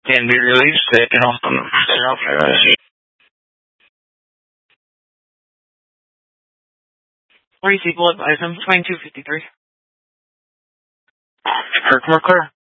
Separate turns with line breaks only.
can be released, taken off on the
Receive will advise them 2253.
Kirk Merker.